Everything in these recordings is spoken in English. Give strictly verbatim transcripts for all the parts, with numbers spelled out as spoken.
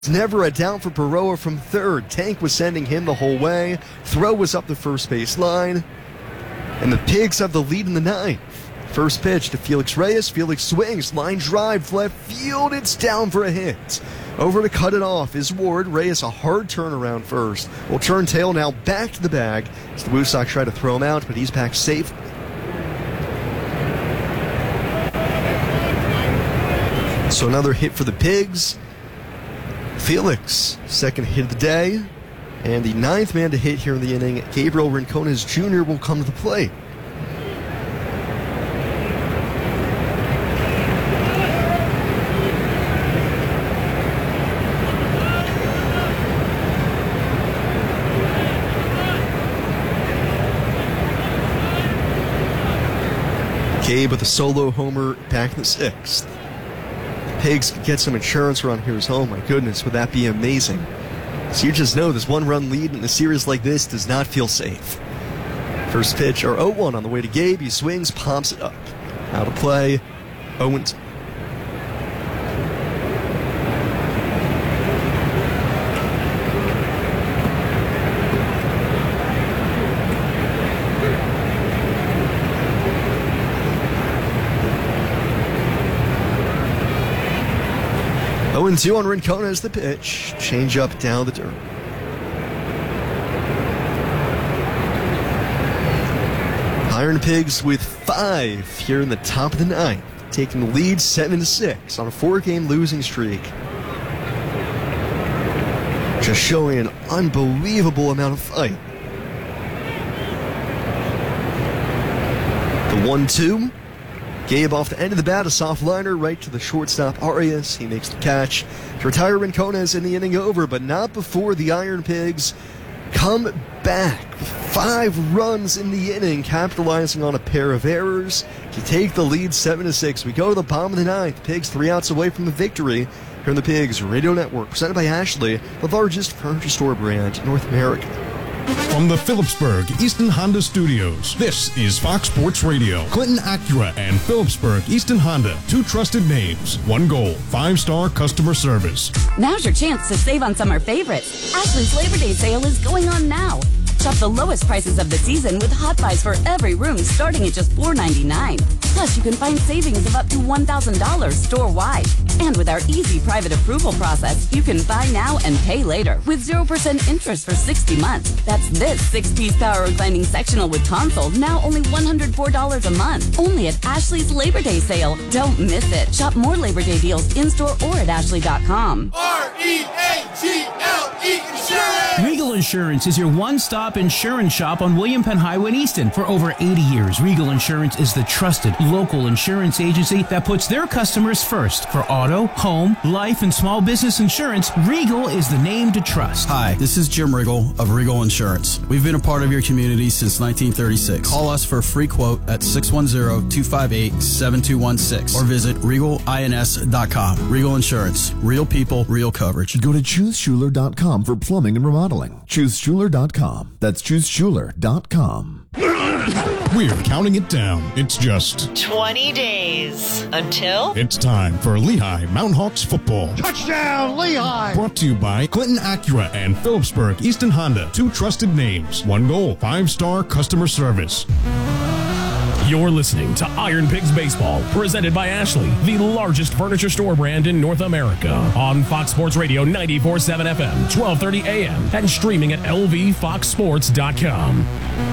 Never a doubt for Baroa from third. Tank was sending him the whole way. Throw was up the first base line. And the Pigs have the lead in the ninth. First pitch to Felix Reyes. Felix swings. Line drive. Left field. It's down for a hit. Over to cut it off is Ward. Reyes a hard turnaround first. Will turn tail now back to the bag as the Woo Sox try to throw him out, but he's back safe. So another hit for the Pigs. Felix, second hit of the day. And the ninth man to hit here in the inning, Gabriel Rincones Junior will come to the plate. Gabe with a solo homer back in the sixth. Pigs could get some insurance around here. Oh my goodness, would that be amazing? So you just know this one-run lead in a series like this does not feel safe. First pitch, or oh one on the way to Gabe. He swings, pops it up. Out of play, oh one. oh and two on Rincones, the pitch. Change up down the dirt. Iron Pigs with five here in the top of the ninth, taking the lead seven to six on a four-game losing streak. Just showing an unbelievable amount of fight. The one two. Gabe off the end of the bat, a soft liner right to the shortstop Arias. He makes the catch to retire Rincones in the inning over, but not before the Iron Pigs come back. Five runs in the inning, capitalizing on a pair of errors to take the lead seven to six. We go to the bottom of the ninth. Pigs three outs away from the victory here on the Pigs Radio Network, presented by Ashley, the largest furniture store brand in North America. From the Phillipsburg Easton Honda Studios, this is Fox Sports Radio. Clinton Acura and Phillipsburg Easton Honda, two trusted names, one goal, five-star customer service. Now's your chance to save on summer favorites. Ashley's Labor Day sale is going on now. Shop the lowest prices of the season with Hot Buys for every room starting at just four ninety-nine. Plus, you can find savings of up to one thousand dollars store-wide. And with our easy private approval process, you can buy now and pay later with zero percent interest for sixty months. That's this six-piece power reclining sectional with console, now only one hundred four dollars a month. Only at Ashley's Labor Day sale. Don't miss it. Shop more Labor Day deals in-store or at ashley dot com. R E A G L E Insurance! Regal Insurance is your one-stop insurance shop on William Penn Highway in Easton. For over eighty years, Regal Insurance is the trusted local insurance agency that puts their customers first. For auto, home, life, and small business insurance, Regal is the name to trust. Hi, this is Jim Riggle of Regal Insurance. We've been a part of your community since nineteen thirty-six. Call us for a free quote at six one zero, two five eight, seven two one six or visit regal ins dot com. Regal Insurance. Real people, real coverage. Go to choose schuler dot com for plumbing and remodeling. choose schuler dot com. That's choose schuler dot com. We're counting it down. It's just twenty days until it's time for Lehigh Mountain Hawks football. Touchdown, Lehigh! Brought to you by Clinton Acura and Phillipsburg Easton Honda, two trusted names, one goal, five-star customer service. You're listening to Iron Pigs Baseball, presented by Ashley, the largest furniture store brand in North America. On Fox Sports Radio ninety-four point seven F M, twelve thirty A M, and streaming at L V fox sports dot com.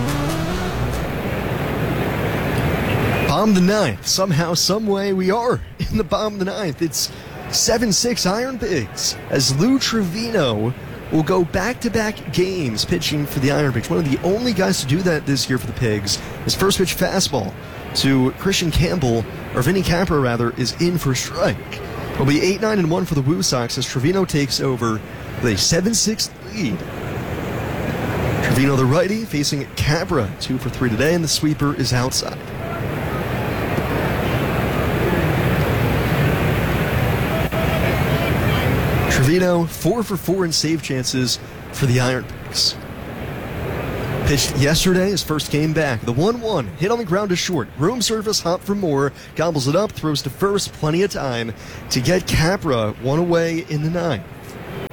Bottom of the ninth. Somehow, someway, we are in the bottom of the ninth. It's seven six Iron Pigs as Lou Trevino will go back-to-back games pitching for the Iron Pigs. One of the only guys to do that this year for the Pigs. His first pitch fastball to Christian Campbell, or Vinny Capra rather, is in for a strike. It'll be eight nine and one for the Woo Sox as Trevino takes over with a seven six lead. Trevino, the righty, facing Capra, two for three today, and the sweeper is outside. Trevino, four for four in save chances for the Iron Pigs. Pitched yesterday, his first game back. The one one, hit on the ground to short. Room service, hop for more. Gobbles it up, throws to first. Plenty of time to get Capra one away in the ninth.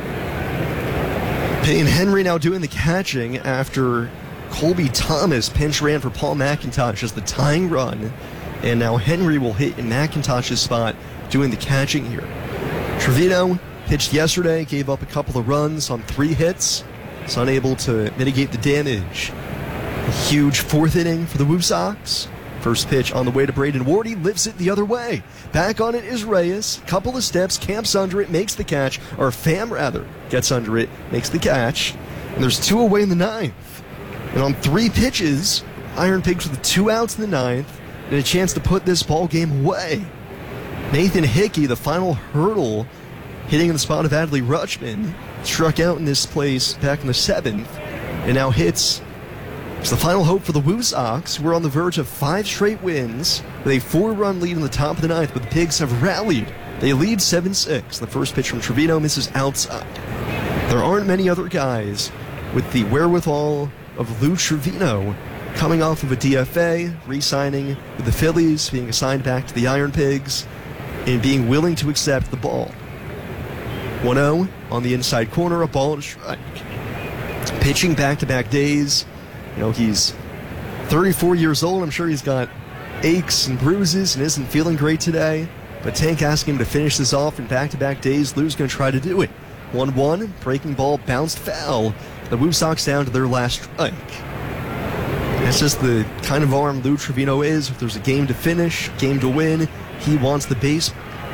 Payne Henry now doing the catching after Colby Thomas pinch ran for Paul McIntosh as the tying run. And now Henry will hit in McIntosh's spot doing the catching here. Trevino pitched yesterday, gave up a couple of runs on three hits. Was unable to mitigate the damage. A huge fourth inning for the Woo Sox. First pitch on the way to Braden Wardy, lifts it the other way. Back on it is Reyes. Couple of steps, camps under it, makes the catch. Or Pham, rather, gets under it, makes the catch. And there's two away in the ninth. And on three pitches, Iron Pigs with two outs in the ninth and a chance to put this ball game away. Nathan Hickey, the final hurdle, hitting in the spot of Adley Rutschman, struck out in this place back in the seventh, and now hits. It's the final hope for the Woo Sox. We're on the verge of five straight wins with a four-run lead in the top of the ninth, but the Pigs have rallied. They lead seven six. The first pitch from Trevino misses outside. There aren't many other guys with the wherewithal of Lou Trevino, coming off of a D F A, re-signing with the Phillies, being assigned back to the Iron Pigs, and being willing to accept the ball. one oh on the inside corner, a ball and a strike. Pitching back-to-back days. You know, he's thirty-four years old. I'm sure he's got aches and bruises and isn't feeling great today. But Tank asking him to finish this off in back-to-back days. Lou's going to try to do it. one one, breaking ball, bounced foul. The Woo Sox down to their last strike. That's just the kind of arm Lou Trevino is. If there's a game to finish, game to win, he wants the base.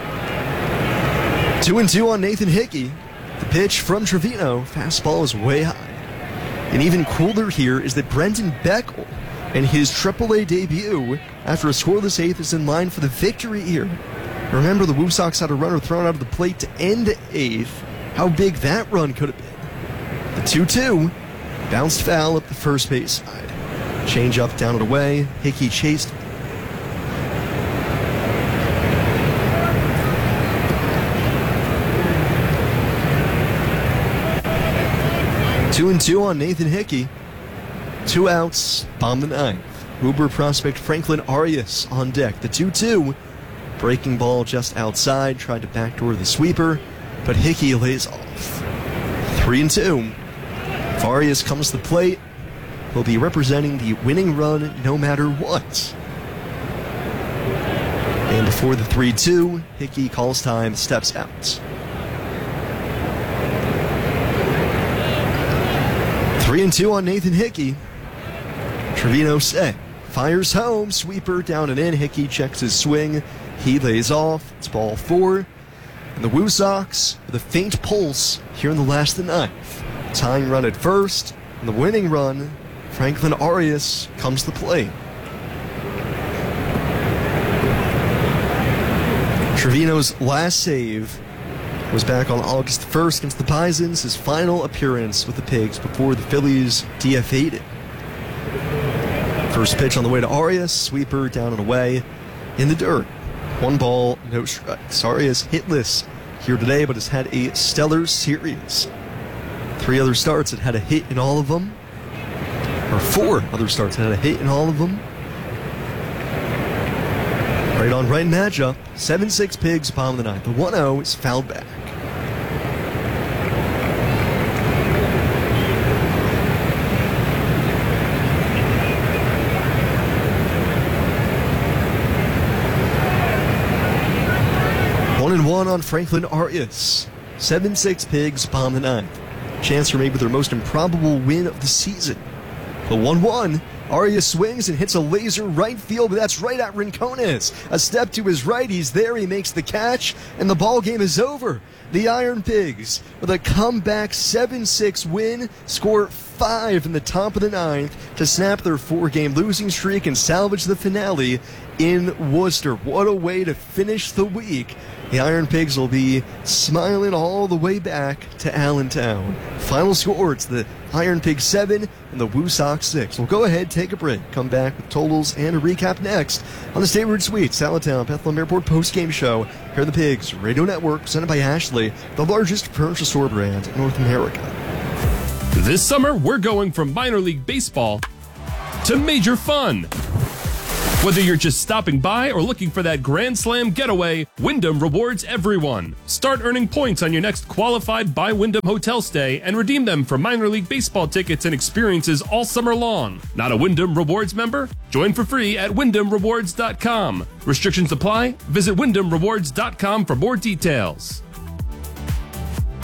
Two and two on Nathan Hickey. The pitch from Trevino. Fastball is way high. And even cooler here is that Brendan Beckel, in his triple A debut, after a scoreless eighth, is in line for the victory here. Remember, the Woo Sox had a runner thrown out of the plate to end the eighth. How big that run could have been. The two two, bounced foul up the first base side. Change up down and away. Hickey chased. Two and two on Nathan Hickey. Two outs, bomb the ninth. Uber prospect Franklin Arias on deck. The two two. Breaking ball just outside. Tried to backdoor the sweeper, but Hickey lays off. Three and two. If Arias comes to the plate, he'll be representing the winning run no matter what. And before the three two, Hickey calls time, steps out. Three and two on Nathan Hickey. Trevino set. Fires home. Sweeper down and in. Hickey checks his swing. He lays off. It's ball four. And the Woo Sox with a faint pulse here in the last of the ninth. Tying run at first. And the winning run, Franklin Arias, comes to the plate. Trevino's last save was back on August first against the Bisons, his final appearance with the Pigs before the Phillies D F A'd it. First pitch on the way to Arias, sweeper down and away in the dirt. One ball, no strikes. Arias hitless here today, but has had a stellar series. Three other starts that had a hit in all of them. Or four other starts that had a hit in all of them. Right on right matchup. seven six Pigs, bottom of the ninth. The one oh is fouled back. One and one on Franklin Arias. seven six Pigs, bottom of the ninth. Chance for maybe their most improbable win of the season. The one one. Arias swings and hits a laser right field, but that's right at Rincones. A step to his right, he's there, he makes the catch, and the ball game is over. The Iron Pigs, with a comeback seven six win, score five in the top of the ninth to snap their four-game losing streak and salvage the finale in Worcester. What a way to finish the week. The Iron Pigs will be smiling all the way back to Allentown. Final score, it's the Iron Pigs seven and the Woo Sox six. We'll go ahead, take a break, come back with totals and a recap next on the State Road Suites, Allentown Bethlehem Airport post-game show. Here are the Pigs Radio Network, presented by Ashley, the largest furniture store brand in North America. This summer, we're going from minor league baseball to major fun. Whether you're just stopping by or looking for that Grand Slam getaway, Wyndham rewards everyone. Start earning points on your next qualified by Wyndham hotel stay and redeem them for minor league baseball tickets and experiences all summer long. Not a Wyndham Rewards member? Join for free at wyndham rewards dot com. Restrictions apply. Visit wyndham rewards dot com for more details.